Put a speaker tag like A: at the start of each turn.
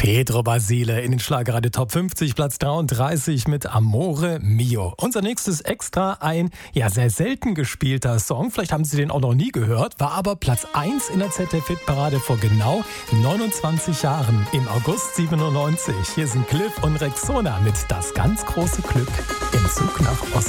A: Pedro Basile in den Schlagerradio Top 50, Platz 33 mit Amore Mio. Unser nächstes Extra, ein sehr selten gespielter Song. Vielleicht haben Sie den auch noch nie gehört, war aber Platz 1 in der ZDF-Hitparade vor genau 29 Jahren, im August 97. Hier sind Cliff und Rexona mit Das ganz große Glück im Zug nach Osten.